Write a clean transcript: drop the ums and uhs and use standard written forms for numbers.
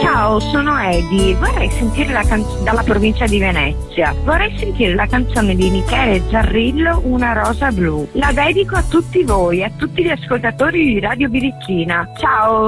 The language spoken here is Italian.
Ciao, sono Edi. Vorrei sentire dalla provincia di Venezia. Vorrei sentire la canzone di Michele Zarrillo, Una rosa blu. La dedico a tutti voi, a tutti gli ascoltatori di Radio Birichina. Ciao!